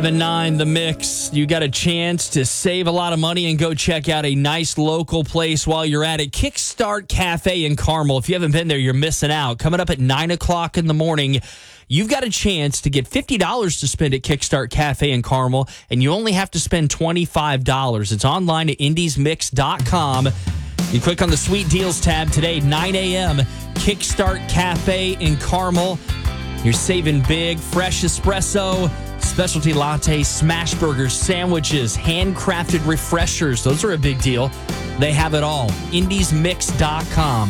9, The Mix. You got a chance to save a lot of money and go check out a nice local place while you're at it. Kickstart Cafe in Carmel. If you haven't been there, you're missing out. Coming up at 9 o'clock in the morning, you've got a chance to get $50 to spend at Kickstart Cafe in Carmel, and you only have to spend $25. It's online at indiesmix.com. You click on the Sweet Deals tab today, 9 a.m., Kickstart Cafe in Carmel. You're saving big, fresh espresso, specialty lattes, smash burgers, sandwiches, handcrafted refreshers. Those are a big deal. They have it all. indiesmix.com.